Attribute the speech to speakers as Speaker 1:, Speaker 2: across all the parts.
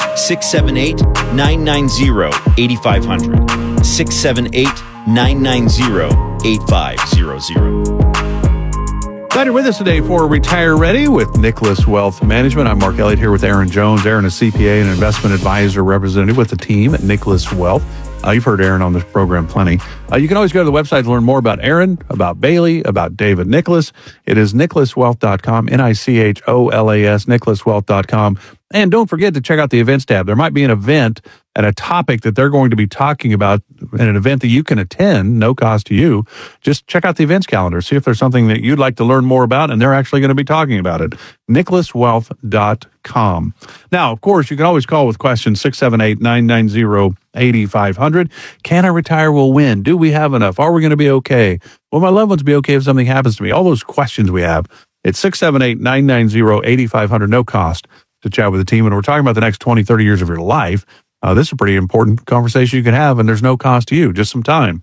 Speaker 1: 678-990-8500. 678-990-8500.
Speaker 2: Glad you're with us today for Retire Ready with Nicholas Wealth Management. I'm Mark Elliott here with Aaron Jones. Aaron is CPA and investment advisor representative with the team at Nicholas Wealth. You've heard Aaron on this program plenty. You can always go to the website to learn more about Aaron, about Bailey, about David Nicholas. It is nicholaswealth.com, Nicholas, nicholaswealth.com. And don't forget to check out the events tab. There might be an event and a topic that they're going to be talking about in an event that you can attend, no cost to you. Just check out the events calendar. See if there's something that you'd like to learn more about, and they're actually going to be talking about it. nicholaswealth.com. Now, of course, you can always call with questions, 678-990-8500. Can I retire? Will win? Do we have enough? Are we going to be okay? Will my loved ones be okay if something happens to me? All those questions we have. It's 678-990-8500, no cost to chat with the team. And we're talking about the next 20, 30 years of your life. This is a pretty important conversation you can have, and there's no cost to you, just some time.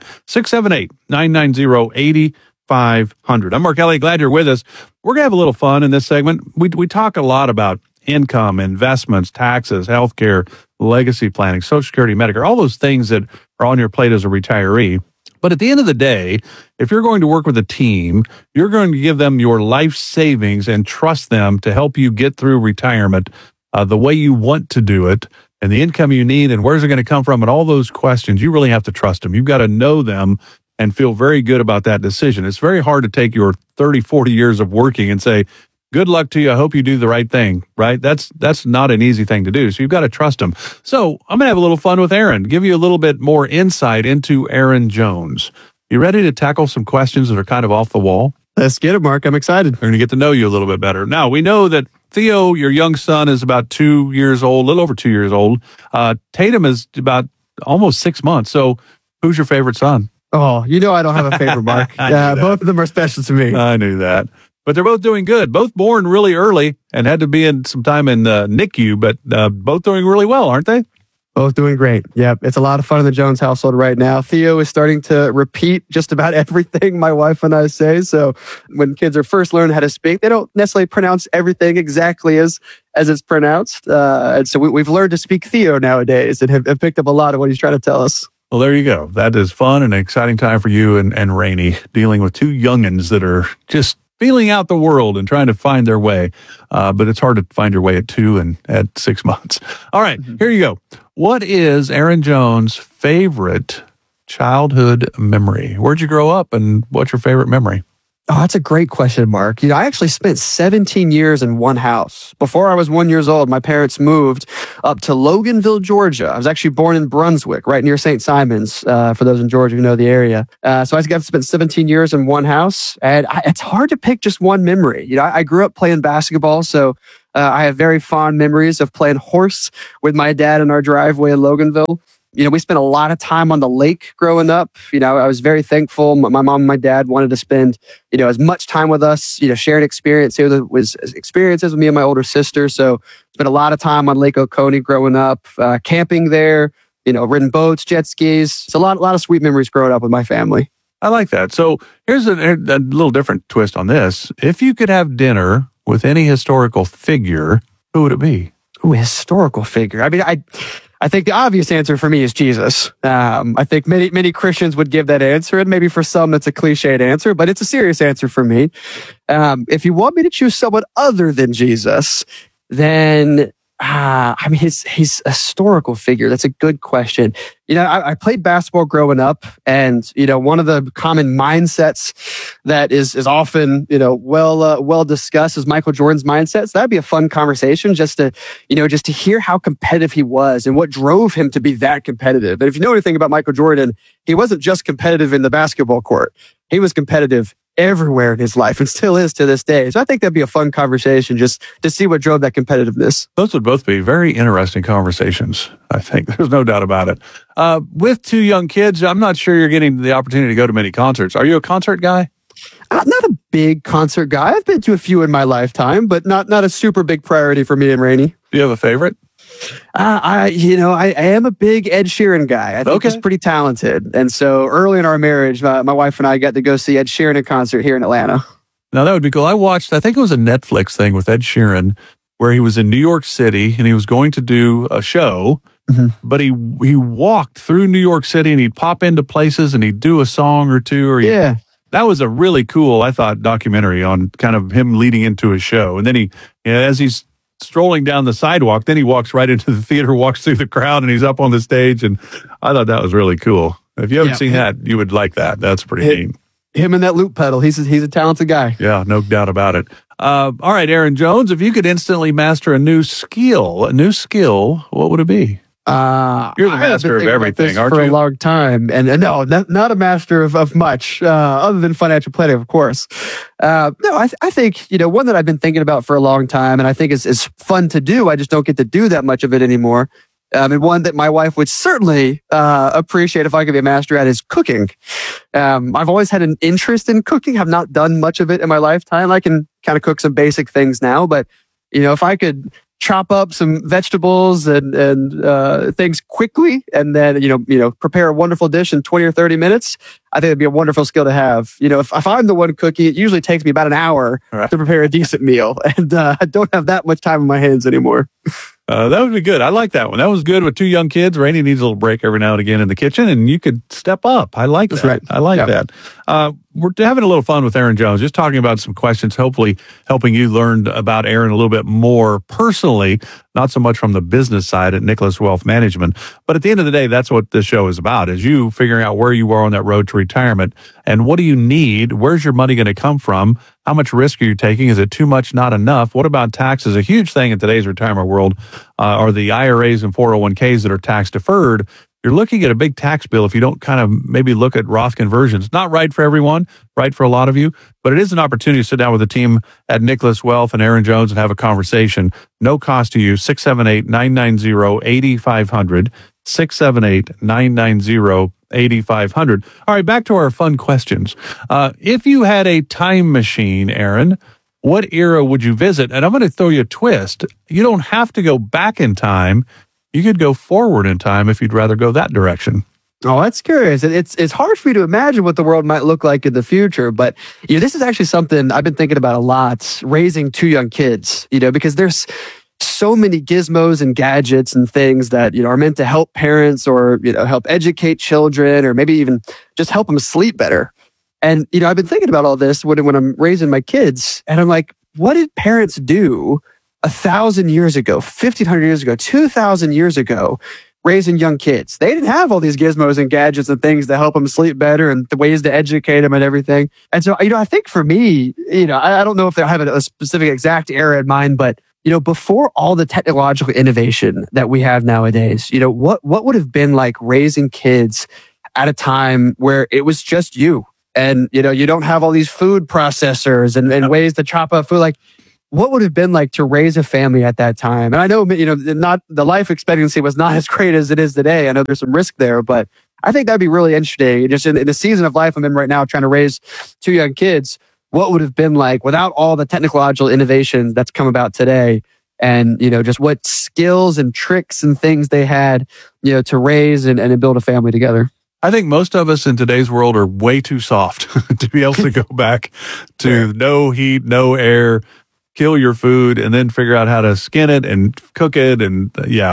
Speaker 2: 678-990-8500. I'm Mark Elliott. Glad you're with us. We're going to have a little fun in this segment. We talk a lot about income, investments, taxes, healthcare, legacy planning, Social Security, Medicare, all those things that are on your plate as a retiree. But at the end of the day, if you're going to work with a team, you're going to give them your life savings and trust them to help you get through retirement the way you want to do it, and the income you need, and where's it going to come from, and all those questions. You really have to trust them. You've got to know them and feel very good about that decision. It's very hard to take your 30, 40 years of working and say, good luck to you. I hope you do the right thing, right? That's not an easy thing to do. So you've got to trust them. So I'm going to have a little fun with Aaron, give you a little bit more insight into Aaron Jones. You ready to tackle some questions that are kind of off the wall?
Speaker 3: Let's get it, Mark. I'm excited.
Speaker 2: We're going to get to know you a little bit better. Now, we know that Theo, your young son, is about 2 years old, a little over 2 years old. Tatum is about almost 6 months. So who's your favorite son?
Speaker 3: Oh, you know I don't have a favorite, Mark. Both of them are special to me.
Speaker 2: I knew that. But they're both doing good. Both born really early and had to be in some time in NICU, but both doing really well, aren't they?
Speaker 3: Both doing great. Yep. It's a lot of fun in the Jones household right now. Theo is starting to repeat just about everything my wife and I say. So when kids are first learning how to speak, they don't necessarily pronounce everything exactly as it's pronounced. And so we've learned to speak Theo nowadays and have picked up a lot of what he's trying to tell us.
Speaker 2: Well, there you go. That is fun and an exciting time for you and Rainey, dealing with two youngins that are just feeling out the world and trying to find their way. But it's hard to find your way at 2 and at 6 months. All right, Here you go. What is Aaron Jones' favorite childhood memory? Where'd you grow up and what's your favorite memory?
Speaker 3: Oh, that's a great question, Mark. I actually spent 17 years in one house. Before I was 1 year old, my parents moved up to Loganville, Georgia. I was actually born in Brunswick, right near St. Simons, for those in Georgia who know the area. So I got to spend 17 years in one house, and it's hard to pick just one memory. I grew up playing basketball, so I have very fond memories of playing horse with my dad in our driveway in Loganville. We spent a lot of time on the lake growing up. I was very thankful. My mom and my dad wanted to spend, as much time with us, sharing experiences with me and my older sister. So spent a lot of time on Lake Oconee growing up, camping there, ridden boats, jet skis. It's a lot of sweet memories growing up with my family.
Speaker 2: I like that. So here's a little different twist on this. If you could have dinner with any historical figure, who would it be?
Speaker 3: Ooh, historical figure. I mean, I think the obvious answer for me is Jesus. I think many Christians would give that answer, and maybe for some that's a cliched answer, but it's a serious answer for me. If you want me to choose someone other than Jesus, then he's a historical figure. That's a good question. I played basketball growing up, and one of the common mindsets that is often well discussed is Michael Jordan's mindset. So that'd be a fun conversation just to hear how competitive he was and what drove him to be that competitive. And if you know anything about Michael Jordan, he wasn't just competitive in the basketball court. He was competitive everywhere in his life and still is to this day. So I think that'd be a fun conversation just to see what drove that competitiveness.
Speaker 2: Those would both be very interesting conversations, I think. There's no doubt about it. With two young kids, I'm not sure you're getting the opportunity to go to many concerts. Are you a concert guy?
Speaker 3: I'm not a big concert guy. I've been to a few in my lifetime, but not a super big priority for me and Rainey.
Speaker 2: Do you have a favorite?
Speaker 3: I am a big Ed Sheeran guy. I think he's pretty talented. And so early in our marriage, my wife and I got to go see Ed Sheeran in concert here in Atlanta.
Speaker 2: Now that would be cool. I think it was a Netflix thing with Ed Sheeran where he was in New York City and he was going to do a show, but he walked through New York City and he'd pop into places and he'd do a song or two. That was a really cool, I thought, documentary on kind of him leading into his show. And then as he's strolling down the sidewalk, then he walks right into the theater, walks through the crowd, and he's up on the stage. And I thought that was really cool. If you haven't seen that, you would like that. That's pretty neat.
Speaker 3: Him and that loop pedal. He's a talented guy.
Speaker 2: Yeah, no doubt about it. All right, Aaron Jones, if you could instantly master a new skill, what would it be? You're the master of everything, aren't you?
Speaker 3: For a long time, and no, not a master of much, other than financial planning, of course. No, I think one that I've been thinking about for a long time, and I think is fun to do. I just don't get to do that much of it anymore. And one that my wife would certainly appreciate if I could be a master at is cooking. I've always had an interest in cooking. Have not done much of it in my lifetime. I can kind of cook some basic things now, but if I could chop up some vegetables and things quickly, and then prepare a wonderful dish in 20 or 30 minutes, I think it'd be a wonderful skill to have. If I'm the one cooking, it usually takes me about an hour to prepare a decent meal, and I don't have that much time in my hands anymore.
Speaker 2: That would be good. I like that one. That was good with 2 young kids. Rainey needs a little break every now and again in the kitchen, and you could step up. I like that. That's right. I like that. We're having a little fun with Aaron Jones, just talking about some questions, hopefully helping you learn about Aaron a little bit more personally, not so much from the business side at Nicholas Wealth Management. But at the end of the day, that's what this show is about, is you figuring out where you are on that road to retirement and what do you need? Where's your money going to come from? How much risk are you taking? Is it too much, not enough? What about taxes? A huge thing in today's retirement world are the IRAs and 401ks that are tax deferred. You're looking at a big tax bill if you don't kind of maybe look at Roth conversions. Not right for everyone, right for a lot of you, but it is an opportunity to sit down with the team at Nicholas Wealth and Aaron Jones and have a conversation. No cost to you. 678-990-8500. 678-990-8500. All right, back to our fun questions. If you had a time machine, Aaron, what era would you visit? And I'm going to throw you a twist. You don't have to go back in time. You could go forward in time if you'd rather go that direction.
Speaker 3: Oh, that's curious. It's hard for me to imagine what the world might look like in the future, but this is actually something I've been thinking about a lot, raising 2 young kids, because there's so many gizmos and gadgets and things that, are meant to help parents or, help educate children or maybe even just help them sleep better. And, I've been thinking about all this when I'm raising my kids, and I'm like, what did parents do 1,000 years ago, 1,500 years ago, 2,000 years ago, raising young kids? They didn't have all these gizmos and gadgets and things to help them sleep better and the ways to educate them and everything. And so, I think for me, I don't know if they have a specific exact era in mind, but before all the technological innovation that we have nowadays, what would have been like raising kids at a time where it was just you and, you don't have all these food processors and ways to chop up food. Like, what would have been like to raise a family at that time? And I know, not the life expectancy was not as great as it is today. I know there's some risk there, but I think that'd be really interesting. Just in the season of life I'm in right now, trying to raise 2 young kids, what would have been like without all the technological innovations that's come about today, and just what skills and tricks and things they had to raise and build a family together.
Speaker 2: I think most of us in today's world are way too soft to be able to go back to no heat, no air, kill your food, and then figure out how to skin it and cook it. And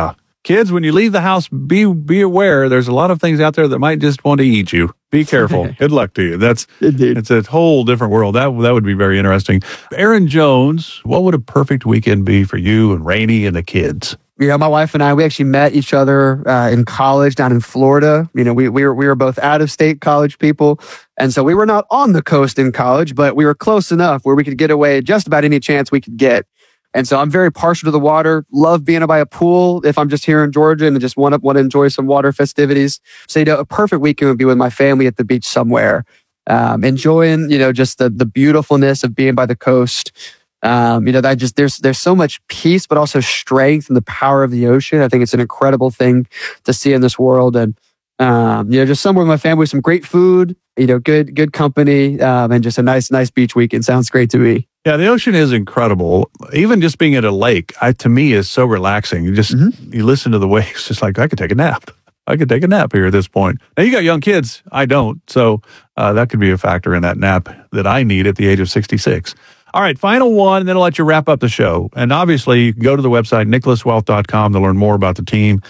Speaker 2: kids, when you leave the house, be aware. There's a lot of things out there that might just want to eat you. Be careful. Good luck to you. It's a whole different world. That would be very interesting. Aaron Jones, what would a perfect weekend be for you and Rainey and the kids?
Speaker 3: My wife and I, we actually met each other in college down in Florida. We were both out of state college people. And so we were not on the coast in college, but we were close enough where we could get away just about any chance we could get. And so I'm very partial to the water, love being by a pool if I'm just here in Georgia and just want to enjoy some water festivities. So, a perfect weekend would be with my family at the beach somewhere, enjoying, just the beautifulness of being by the coast. There's so much peace, but also strength and the power of the ocean. I think it's an incredible thing to see in this world. And, just somewhere with my family, some great food, good company, and just a nice beach weekend. Sounds great to me.
Speaker 2: Yeah, the ocean is incredible. Even just being at a lake, to me, is so relaxing. You listen to the waves, just like I could take a nap. I could take a nap here at this point. Now, you got young kids. I don't. So that could be a factor in that nap that I need at the age of 66. All right, final one, and then I'll let you wrap up the show. And obviously, you can go to the website, nicholaswealth.com, to learn more about the team.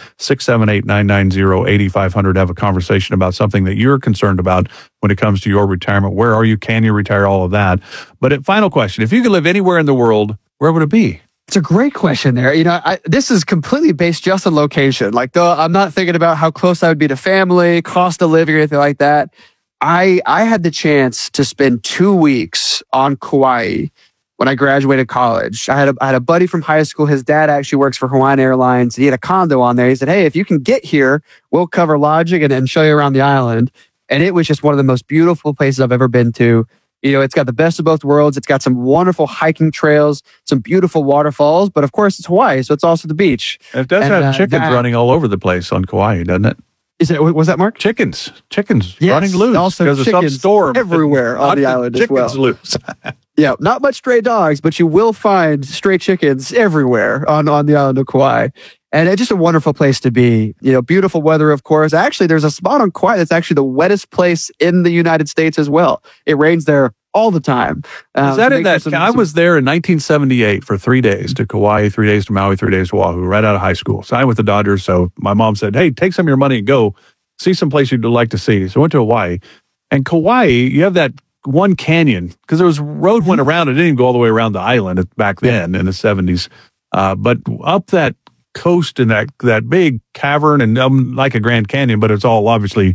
Speaker 2: 678-990-8500. Have a conversation about something that you're concerned about when it comes to your retirement. Where are you? Can you retire? All of that. But final question, if you could live anywhere in the world, where would it be?
Speaker 3: It's a great question there. This is completely based just on location. Like, though, I'm not thinking about how close I would be to family, cost of living, or anything like that. I had the chance to spend 2 weeks on Kauai when I graduated college. I had a buddy from high school. His dad actually works for Hawaiian Airlines. He had a condo on there. He said, hey, if you can get here, we'll cover lodging and show you around the island. And it was just one of the most beautiful places I've ever been to. It's got the best of both worlds. It's got some wonderful hiking trails, some beautiful waterfalls, but of course it's Hawaii, so it's also the beach.
Speaker 2: It does have chickens running all over the place on Kauai, doesn't it?
Speaker 3: Was that Mark?
Speaker 2: Chickens
Speaker 3: yes,
Speaker 2: running loose.
Speaker 3: Also
Speaker 2: because of some storm
Speaker 3: everywhere on the island as well.
Speaker 2: Loose.
Speaker 3: Yeah, not much stray dogs, but you will find stray chickens everywhere on the island of Kauai. And it's just a wonderful place to be. Beautiful weather, of course. Actually, there's a spot on Kauai that's actually the wettest place in the United States as well. It rains there all the time.
Speaker 2: Is that in that? I was there in 1978 for 3 days to Kauai, 3 days to Maui, 3 days to Oahu, right out of high school. Signed with the Dodgers. So my mom said, hey, take some of your money and go see some place you'd like to see. So I went to Hawaii. And Kauai, you have that one canyon, because there was road went around. It didn't even go all the way around the island back then in the 70s. But up that coast in that big cavern and like a Grand Canyon, but it's all obviously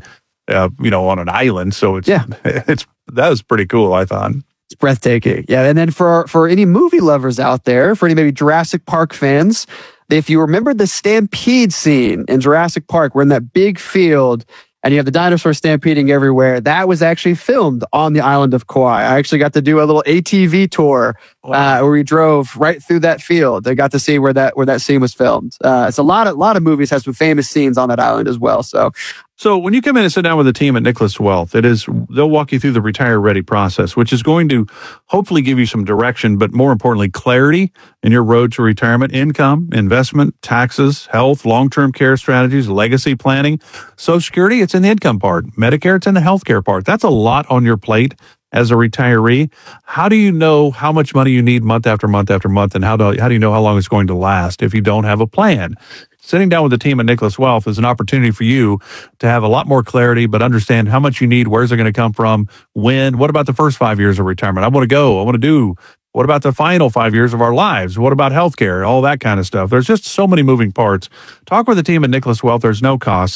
Speaker 2: on an island, so that was pretty cool, I thought.
Speaker 3: It's breathtaking. Yeah, and then for any movie lovers out there, for any maybe Jurassic Park fans, if you remember the stampede scene in Jurassic Park, we're in that big field and you have the dinosaurs stampeding everywhere. That was actually filmed on the island of Kauai. I actually got to do a little ATV tour where we drove right through that field. I got to see where that scene was filmed. It's a lot of movies have some famous scenes on that island as well.
Speaker 2: So when you come in and sit down with the team at Nicholas Wealth, they'll walk you through the Retire Ready process, which is going to hopefully give you some direction, but more importantly, clarity in your road to retirement, income, investment, taxes, health, long-term care strategies, legacy planning, Social Security. It's in the income part. Medicare, it's in the healthcare part. That's a lot on your plate as a retiree. How do you know how much money you need month after month after month, and how do you know how long it's going to last if you don't have a plan? Sitting down with the team at Nicholas Wealth is an opportunity for you to have a lot more clarity, but understand how much you need, where's it going to come from, when, what about the first 5 years of retirement? I want to do. What about the final 5 years of our lives? What about healthcare? All that kind of stuff. There's just so many moving parts. Talk with the team at Nicholas Wealth. There's no cost.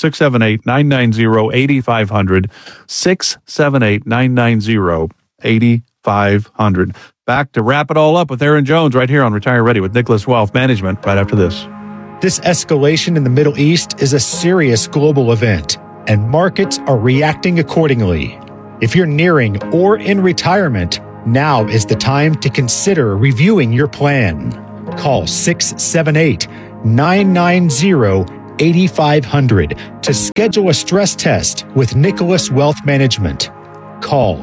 Speaker 2: 678-990-8500. 678-990-8500. Back to wrap it all up with Aaron Jones right here on Retire Ready with Nicholas Wealth Management right after this.
Speaker 1: This escalation in the Middle East is a serious global event, and markets are reacting accordingly. If you're nearing or in retirement, now is the time to consider reviewing your plan. Call 678-990-8500 to schedule a stress test with Nicholas Wealth Management. Call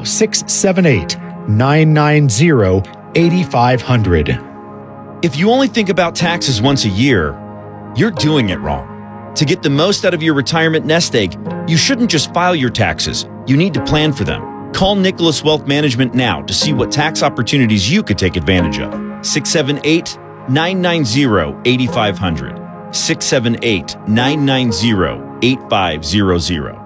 Speaker 1: 678-990-8500.
Speaker 4: If you only think about taxes once a year, you're doing it wrong. To get the most out of your retirement nest egg, you shouldn't just file your taxes. You need to plan for them. Call Nicholas Wealth Management now to see what tax opportunities you could take advantage of. 678-990-8500. 678-990-8500.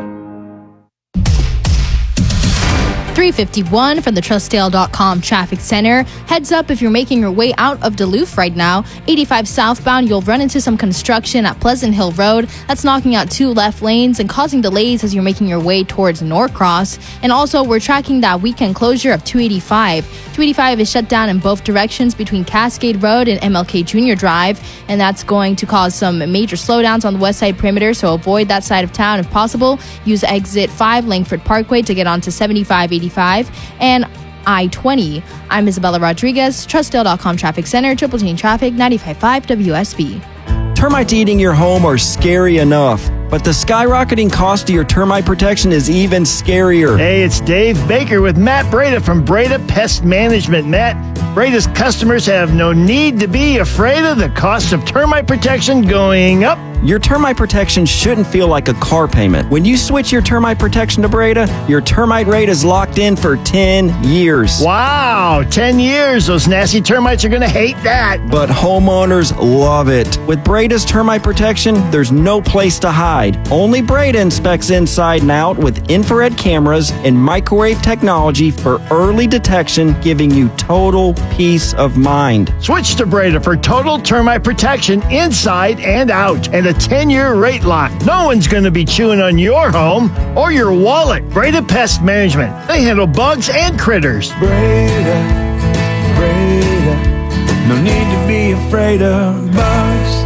Speaker 5: 351 from the Trustdale.com Traffic Center. Heads up if you're making your way out of Duluth right now. 85 southbound, you'll run into some construction at Pleasant Hill Road. That's knocking out 2 left lanes and causing delays as you're making your way towards Norcross. And also, we're tracking that weekend closure of 285. 285 is shut down in both directions between Cascade Road and MLK Junior Drive, and that's going to cause some major slowdowns on the west side perimeter, so avoid that side of town if possible. Use exit 5 Langford Parkway to get onto 7585 and I-20. I'm Isabella Rodriguez, Trustdale.com Traffic Center, Triple T Traffic, 95.5 WSB.
Speaker 6: Termites eating your home are scary enough, but the skyrocketing cost of your termite protection is even scarier.
Speaker 7: Hey, it's Dave Baker with Matt Breda from Breda Pest Management. Matt, Breda's customers have no need to be afraid of the cost of termite protection going up.
Speaker 6: Your termite protection shouldn't feel like a car payment. When you switch your termite protection to Breda, your termite rate is locked in for 10 years.
Speaker 7: Wow, 10 years. Those nasty termites are going to hate that.
Speaker 6: But homeowners love it. With Breda's termite protection, there's no place to hide. Only Breda inspects inside and out with infrared cameras and microwave technology for early detection, giving you total peace of mind.
Speaker 7: Switch to Breda for total termite protection inside and out and a 10-year rate lock. No one's going to be chewing on your home or your wallet. Breda Pest Management. They handle bugs and critters.
Speaker 8: Breda, no need to be afraid of bugs.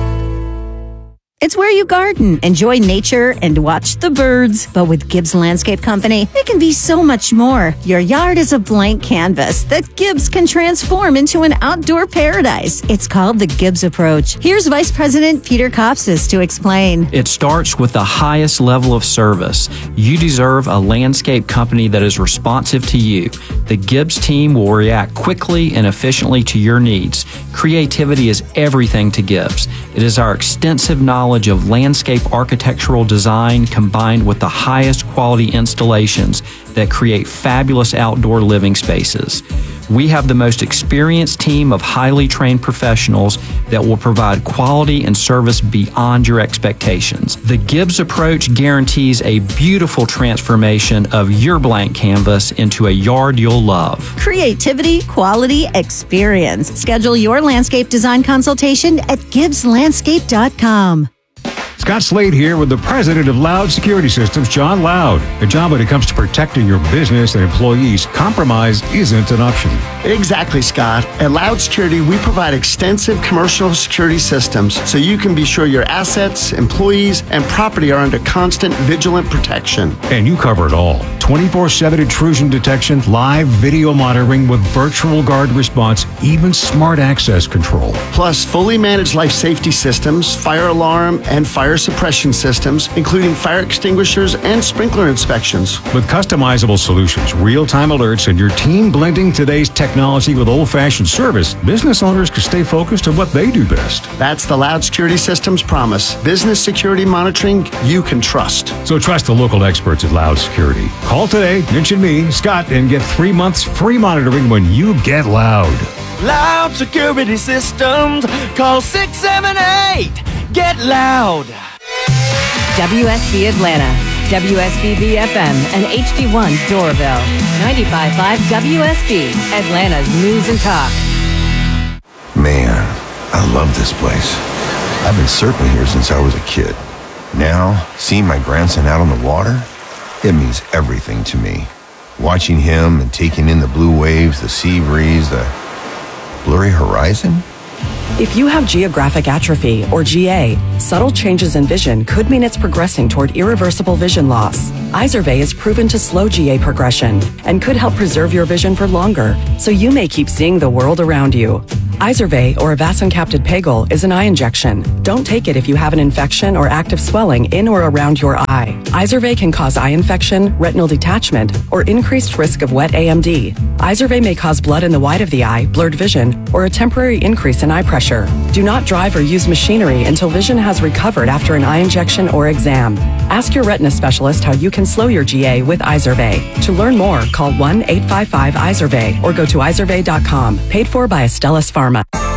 Speaker 9: It's where you garden, enjoy nature, and watch the birds. But with Gibbs Landscape Company, it can be so much more. Your yard is a blank canvas that Gibbs can transform into an outdoor paradise. It's called the Gibbs Approach. Here's Vice President Peter Kopsis to explain.
Speaker 10: It starts with the highest level of service. You deserve a landscape company that is responsive to you. The Gibbs team will react quickly and efficiently to your needs. Creativity is everything to Gibbs. It is our extensive knowledge of landscape architectural design combined with the highest quality installations that create fabulous outdoor living spaces. We have the most experienced team of highly trained professionals that will provide quality and service beyond your expectations. The Gibbs Approach guarantees a beautiful transformation of your blank canvas into a yard you'll love.
Speaker 9: Creativity, quality, experience. Schedule your landscape design consultation at GibbsLandscape.com.
Speaker 11: Scott Slade here with the president of Loud Security Systems, John Loud. A job when it comes to protecting your business and employees, compromise isn't an option.
Speaker 12: Exactly, Scott. At Loud Security, we provide extensive commercial security systems so you can be sure your assets, employees, and property are under constant vigilant protection.
Speaker 11: And you cover it all. 24/7 intrusion detection, live video monitoring with virtual guard response, even smart access control.
Speaker 12: Plus, fully managed life safety systems, fire alarm, and fire suppression systems, including fire extinguishers and sprinkler inspections.
Speaker 11: With customizable solutions, real-time alerts, and your team blending today's technology with old-fashioned service, business owners can stay focused on what they do best.
Speaker 12: That's the Loud Security Systems promise. Business security monitoring you can trust.
Speaker 11: So trust the local experts at Loud Security. Call today, mention me, Scott, and get 3 months free monitoring when you get Loud.
Speaker 8: Loud Security Systems. Call 678-GET-LOUD.
Speaker 13: WSB Atlanta, WSBB FM, and HD1 Doraville. 95.5 WSB, Atlanta's News and Talk.
Speaker 14: Man, I love this place. I've been surfing here since I was a kid. Now, seeing my grandson out on the water, it means everything to me. Watching him and taking in the blue waves, the sea breeze, the blurry horizon.
Speaker 15: If you have geographic atrophy, or GA, subtle changes in vision could mean it's progressing toward irreversible vision loss. Izervay is proven to slow GA progression and could help preserve your vision for longer, so you may keep seeing the world around you. Izervay, or avacincaptad pegol, is an eye injection. Don't take it if you have an infection or active swelling in or around your eye. Izervay can cause eye infection, retinal detachment, or increased risk of wet AMD. Izervay may cause blood in the white of the eye, blurred vision, or a temporary increase in eye pressure. Do not drive or use machinery until vision has recovered after an eye injection or exam. Ask your retina specialist how you can slow your GA with Izervay. To learn more, call 1-855-IZERVAY or go to izervay.com. Paid for by Astellas Pharma.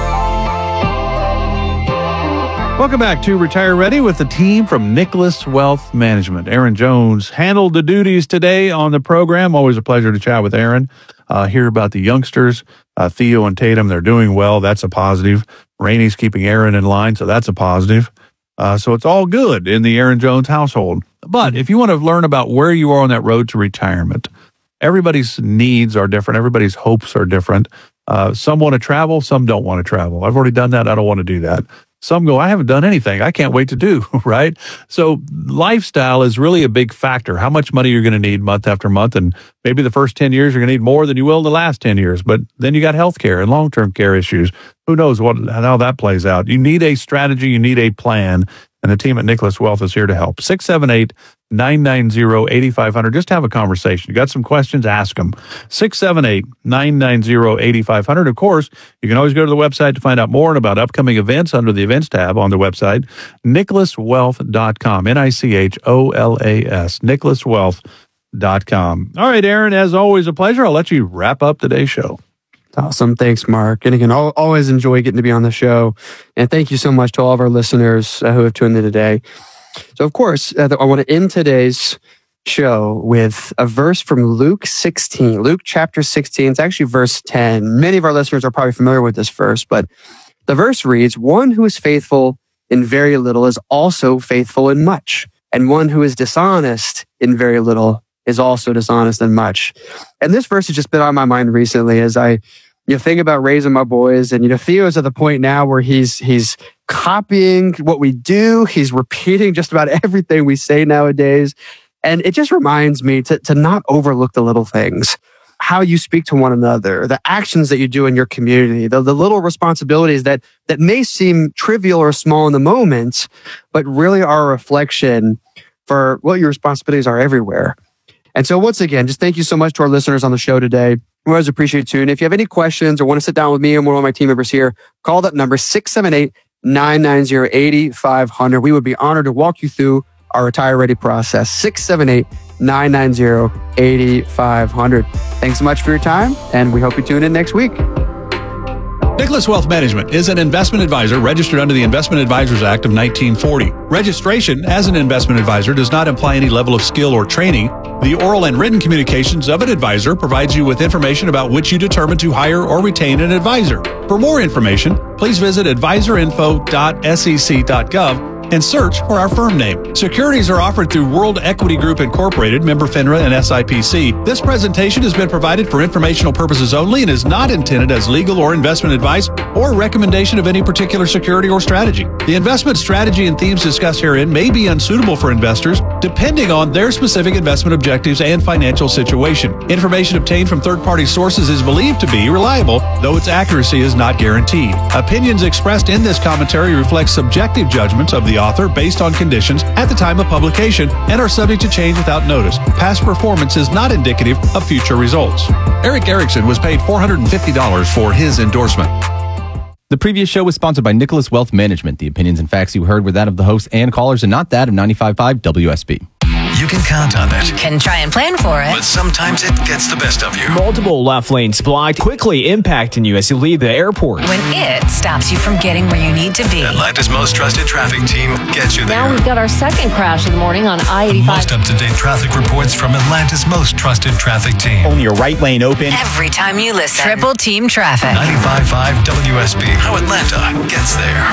Speaker 2: Welcome back to Retire Ready with the team from Nicholas Wealth Management. Aaron Jones handled the duties today on the program. Always a pleasure to chat with Aaron. Hear about the youngsters, Theo and Tatum. They're doing well. That's a positive. Rainey's keeping Aaron in line, so that's a positive. So it's all good in the Aaron Jones household. But if you want to learn about where you are on that road to retirement, everybody's needs are different. Everybody's hopes are different. Some want to travel. Some don't want to travel. I've already done that. I don't want to do that. Some go, I haven't done anything. I can't wait to do, right? So lifestyle is really a big factor. How much money you're going to need month after month. And maybe the first 10 years, you're going to need more than you will in the last 10 years. But then you got healthcare and long-term care issues. Who knows how that plays out? You need a strategy. You need a plan. And the team at Nicholas Wealth is here to help. 678-900-3300. 678-990-8500. Just have a conversation. You got some questions, ask them. 678-990-8500. Of course, you can always go to the website to find out more about upcoming events under the events tab on the website, nicholaswealth.com, Nicholas, nicholaswealth.com. All right, Aaron, as always, a pleasure. I'll let you wrap up today's show.
Speaker 3: Awesome. Thanks, Mark. And again, I'll always enjoy getting to be on the show. And thank you so much to all of our listeners who have tuned in today. So, of course, I want to end today's show with a verse from Luke 16. Luke chapter 16. It's actually verse 10. Many of our listeners are probably familiar with this verse, but the verse reads, "One who is faithful in very little is also faithful in much. And one who is dishonest in very little is also dishonest in much." And this verse has just been on my mind recently as I think about raising my boys. And Theo's at the point now where he's copying what we do. He's repeating just about everything we say nowadays. And it just reminds me to not overlook the little things. How you speak to one another, the actions that you do in your community, the little responsibilities that may seem trivial or small in the moment, but really are a reflection for what your responsibilities are everywhere. And so once again, just thank you so much to our listeners on the show today. We always appreciate you tuning in. If you have any questions or want to sit down with me and one of my team members here, call that number 678-990-8500. We would be honored to walk you through our Retire Ready process. 678-990-8500. Thanks so much for your time, and we hope you tune in next week.
Speaker 2: Nicholas Wealth Management is an investment advisor registered under the Investment Advisors Act of 1940. Registration as an investment advisor does not imply any level of skill or training. The oral and written communications of an advisor provides you with information about which you determine to hire or retain an advisor. For more information, please visit advisorinfo.sec.gov and search for our firm name. Securities are offered through World Equity Group Incorporated, member FINRA and SIPC. This presentation has been provided for informational purposes only and is not intended as legal or investment advice or recommendation of any particular security or strategy. The investment strategy and themes discussed herein may be unsuitable for investors depending on their specific investment objectives and financial situation. Information obtained from third-party sources is believed to be reliable, though its accuracy is not guaranteed. Opinions expressed in this commentary reflect subjective judgments of the author based on conditions at the time of publication and are subject to change without notice. Past performance is not indicative of future results. Eric Erickson was paid $450 for his endorsement.
Speaker 16: The previous show was sponsored by Nicholas Wealth Management. The opinions and facts you heard were that of the hosts and callers and not that of 95.5 WSB.
Speaker 17: You can count on it.
Speaker 13: Can try and plan for it.
Speaker 17: But sometimes it gets the best of you.
Speaker 18: Multiple left lanes blocked, quickly impacting you as you leave the airport.
Speaker 13: When it stops you from getting where you need to be.
Speaker 17: Atlanta's most trusted traffic team gets you there.
Speaker 13: Now we've got our second crash of the morning on I-85.
Speaker 17: Most up-to-date traffic reports from Atlanta's most trusted traffic team.
Speaker 19: Only a right lane open.
Speaker 13: Every time you listen. Triple Team Traffic.
Speaker 17: 95.5 WSB. How Atlanta gets there.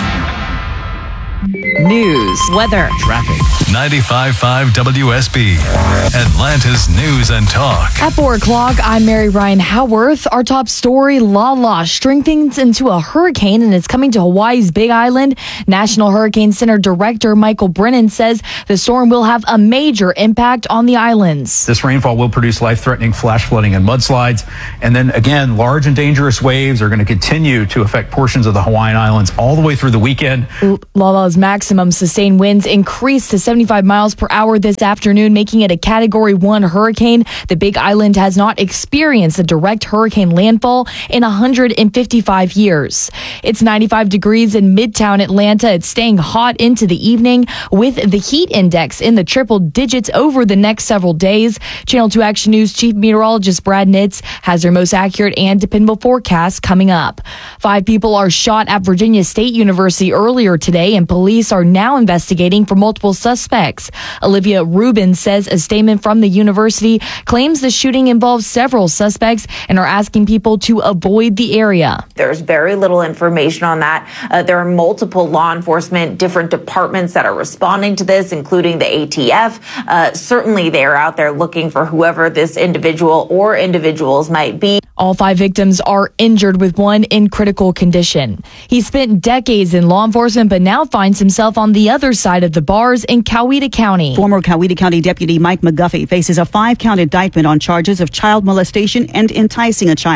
Speaker 13: News, weather,
Speaker 17: traffic. 95.5 WSB, Atlanta's news and talk.
Speaker 20: At 4 o'clock, I'm Mary Ryan Howarth. Our top story, Lala strengthens into a hurricane and is coming to Hawaii's Big Island. National Hurricane Center Director Michael Brennan says the storm will have a major impact on the islands.
Speaker 21: This rainfall will produce life-threatening flash flooding and mudslides. And then again, large and dangerous waves are going to continue to affect portions of the Hawaiian Islands all the way through the weekend.
Speaker 20: Lala's maximum sustained winds increased to 75 miles per hour this afternoon, making it a Category 1 hurricane. The Big Island has not experienced a direct hurricane landfall in 155 years. It's 95 degrees in Midtown Atlanta. It's staying hot into the evening with the heat index in the triple digits over the next several days. Channel 2 Action News Chief Meteorologist Brad Nitz has their most accurate and dependable forecast coming up. 5 people are shot at Virginia State University earlier today, and police are now investigating for multiple suspects. Olivia Rubin says a statement from the university claims the shooting involves several suspects and are asking people to avoid the area.
Speaker 22: There's very little information on that. There are multiple law enforcement, different departments that are responding to this, including the ATF. Certainly they are out there looking for whoever this individual or individuals might be.
Speaker 20: All 5 victims are injured, with one in critical condition. He spent decades in law enforcement, but now finds himself on the other side of the bars in Coweta County.
Speaker 23: Former Coweta County Deputy Mike McGuffey faces a 5-count indictment on charges of child molestation and enticing a child.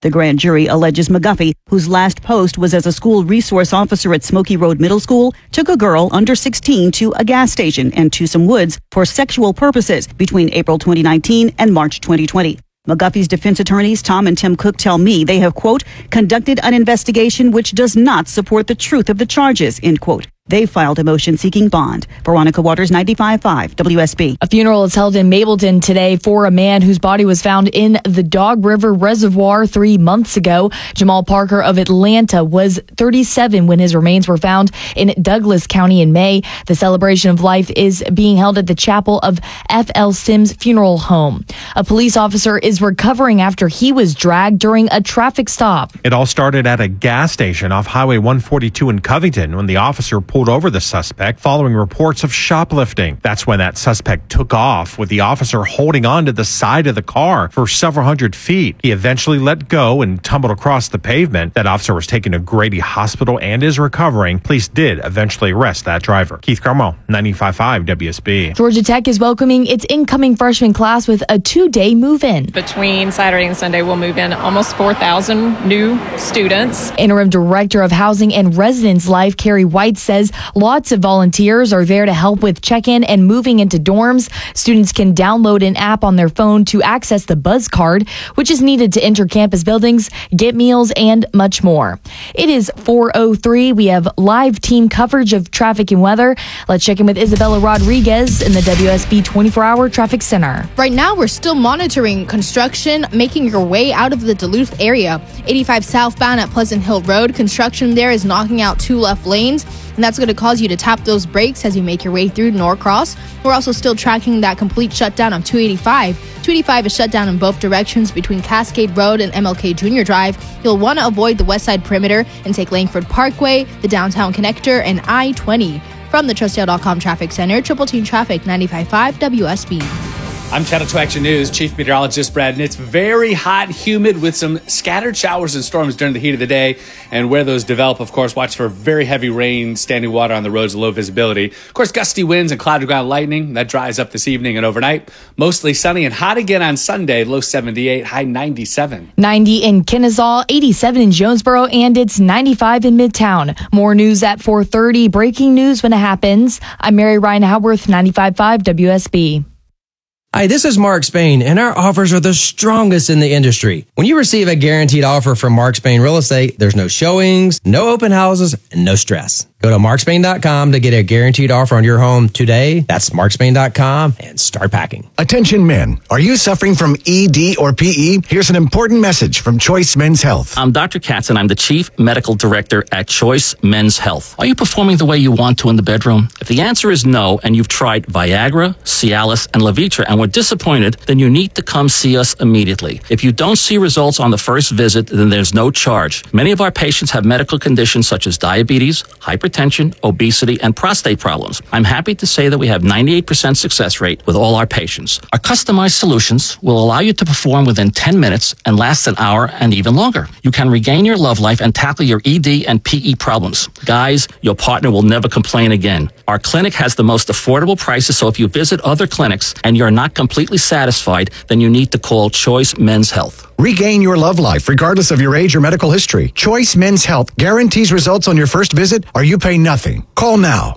Speaker 1: The grand jury alleges McGuffey, whose last post was as a school resource officer at Smoky Road Middle School, took a girl under 16 to a gas station in Tucson Woods for sexual purposes between April 2019 and March 2020. McGuffey's defense attorneys, Tom and Tim Cook, tell me they have, quote, conducted an investigation which does not support the truth of the charges, end quote. They filed a motion seeking bond. Veronica Waters, 95.5 WSB.
Speaker 20: A funeral is held in Mableton today for a man whose body was found in the Dog River Reservoir 3 months ago. Jamal Parker of Atlanta was 37 when his remains were found in Douglas County in May. The celebration of life is being held at the chapel of F.L. Sims Funeral Home. A police officer is recovering after he was dragged during a traffic stop.
Speaker 19: It all started at a gas station off Highway 142 in Covington when the officer pulled over the suspect following reports of shoplifting. That's when that suspect took off, with the officer holding on to the side of the car for several hundred feet. He eventually let go and tumbled across the pavement. That officer was taken to Grady Hospital and is recovering. Police did eventually arrest that driver. Keith Carmel, 95.5 WSB.
Speaker 20: Georgia Tech is welcoming its incoming freshman class with a 2-day move-in.
Speaker 23: Between Saturday and Sunday, we'll move in almost 4,000 new students.
Speaker 20: Interim Director of Housing and Residence Life, Carrie White, says lots of volunteers are there to help with check-in and moving into dorms. Students can download an app on their phone to access the Buzz Card, which is needed to enter campus buildings, get meals, and much more. It is 4:03. We have live team coverage of traffic and weather. Let's check in with Isabella Rodriguez in the WSB 24-hour traffic center.
Speaker 5: Right now, we're still monitoring construction making your way out of the Duluth area. 85 southbound at Pleasant Hill Road. Construction there is knocking out 2 left lanes, and that's going to cause you to tap those brakes as you make your way through Norcross. We're also still tracking that complete shutdown on 285. 285 is shut down in both directions between Cascade Road and MLK Junior Drive. You'll want to avoid the west side perimeter and take Langford Parkway, the downtown connector, and I-20. From the Trusteal.com Traffic Center, Triple Team Traffic, 95.5 WSB.
Speaker 24: I'm Channel 2 Action News Chief Meteorologist Brad, and it's very hot and humid with some scattered showers and storms during the heat of the day. And where those develop, of course, watch for very heavy rain, standing water on the roads, low visibility. Of course, gusty winds and cloud to ground lightning. That dries up this evening and overnight. Mostly sunny and hot again on Sunday, low 78, high 97.
Speaker 20: 90 in Kennesaw, 87 in Jonesboro, and it's 95 in Midtown. More news at 4:30. Breaking news when it happens. I'm Mary Ryan Howarth, 95.5 WSB.
Speaker 25: Hi, this is Mark Spain, and our offers are the strongest in the industry. When you receive a guaranteed offer from Mark Spain Real Estate, there's no showings, no open houses, and no stress. Go to markspain.com to get a guaranteed offer on your home today. That's markspain.com and start packing.
Speaker 26: Attention men, are you suffering from ED or PE? Here's an important message from Choice Men's Health.
Speaker 27: I'm Dr. Katz, and I'm the Chief Medical Director at Choice Men's Health. Are you performing the way you want to in the bedroom? If the answer is no, and you've tried Viagra, Cialis, and Levitra and were disappointed, then you need to come see us immediately. If you don't see results on the first visit, then there's no charge. Many of our patients have medical conditions such as diabetes, hypertension, obesity, and prostate problems. I'm happy to say that we have 98% success rate with all our patients. Our customized solutions will allow you to perform within 10 minutes and last an hour and even longer. You can regain your love life and tackle your ED and PE problems. Guys, your partner will never complain again. Our clinic has the most affordable prices, so if you visit other clinics and you're not completely satisfied, then you need to call Choice Men's Health.
Speaker 26: Regain your love life regardless of your age or medical history. Choice Men's Health guarantees results on your first visit or you pay nothing. Call now.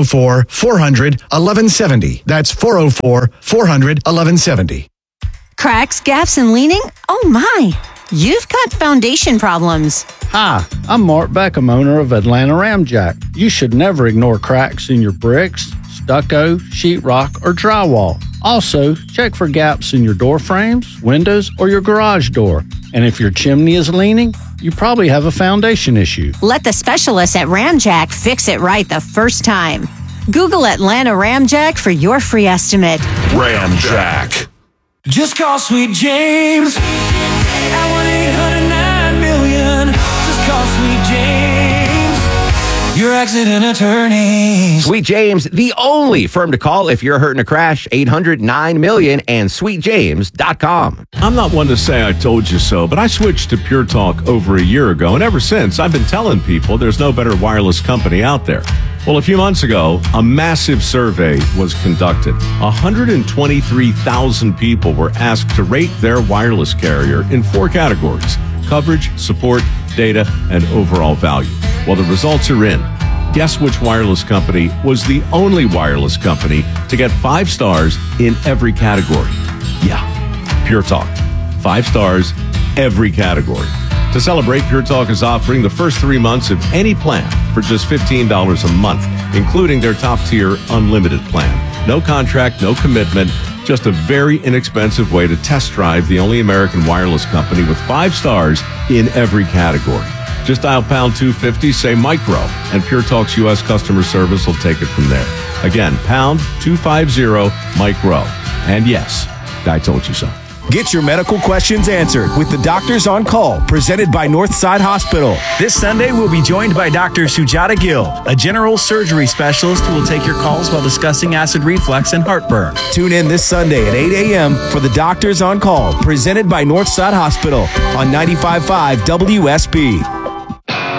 Speaker 26: 404-400-1170. That's 404-400-1170.
Speaker 9: Cracks, gaps, and leaning? Oh my! You've got foundation problems.
Speaker 28: Hi, I'm Mark Beckham, owner of Atlanta Ramjack. You should never ignore cracks in your bricks, stucco, sheetrock, or drywall. Also, check for gaps in your door frames, windows, or your garage door. And if your chimney is leaning, you probably have a foundation issue.
Speaker 9: Let the specialists at Ramjack fix it right the first time. Google Atlanta Ramjack for your free estimate.
Speaker 14: Ramjack.
Speaker 8: Just call Sweet James at 1-800-9-million. Just call Sweet James, your accident attorney.
Speaker 29: Sweet James, the only firm to call if you're hurt in a crash. 800-9-million and sweetjames.com.
Speaker 2: I'm not one to say I told you so, but I switched to Pure Talk over a year ago, and ever since, I've been telling people there's no better wireless company out there. Well, a few months ago, a massive survey was conducted. 123,000 people were asked to rate their wireless carrier in 4 categories:
Speaker 3: coverage, support, data, and overall value. Well, the results are in. Guess which wireless company was the only wireless company to get 5 stars in every category? Yeah, Pure Talk. 5 stars, every category. To celebrate, Pure Talk is offering the first 3 months of any plan for just $15 a month, including their top-tier unlimited plan. No contract, no commitment, just a very inexpensive way to test drive the only American wireless company with 5 stars in every category. Just dial pound 250, say micro, and Pure Talk's U.S. customer service will take it from there. Again, pound 250 micro. And yes, I told you so.
Speaker 4: Get your medical questions answered with the Doctors on Call, presented by Northside Hospital. This Sunday, we'll be joined by Dr. Sujata Gill, a general surgery specialist who will take your calls while discussing acid reflux and heartburn. Tune in this Sunday at 8 a.m. for the Doctors on Call, presented by Northside Hospital on 95.5 WSB.